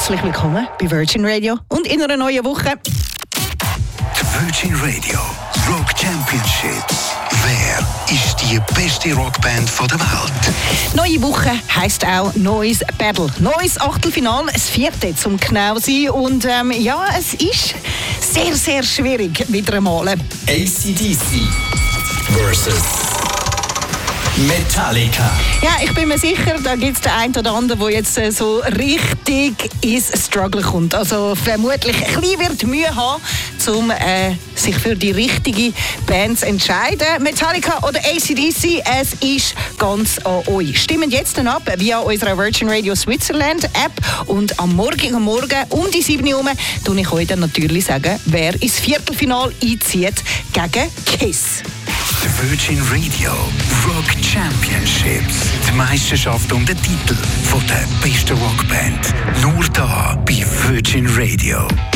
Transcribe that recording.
Herzlich willkommen bei Virgin Radio und in einer neuen Woche. Die Virgin Radio Rock Championship. Wer ist die beste Rockband der Welt? Neue Woche heisst auch neues Battle. Neues Achtelfinale, das 4. zum genau sein. Und es ist sehr, sehr schwierig wieder einmal. AC/DC versus Metallica. Ja, ich bin mir sicher, da gibt es den einen oder anderen, der jetzt so richtig ins Struggle kommt. Also vermutlich ein bisschen wird Mühe haben, um sich für die richtige Band zu entscheiden. Metallica oder AC/DC, es ist ganz an euch. Stimmt jetzt dann ab via unserer Virgin Radio Switzerland App und am morgigen Morgen um die 7 Uhr tue ich euch dann natürlich sagen, wer ins Viertelfinale einzieht gegen Kiss. Die Virgin Radio Rock Championships. Die Meisterschaft um den Titel von der besten Rockband. Nur da bei Virgin Radio.